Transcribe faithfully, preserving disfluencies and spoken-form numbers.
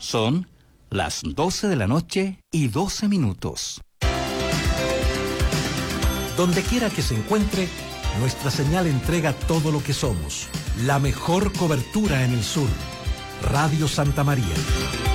Son las doce de la noche y doce minutos. Donde quiera que se encuentre, nuestra señal entrega todo lo que somos. La mejor cobertura en el sur. Radio Santa María.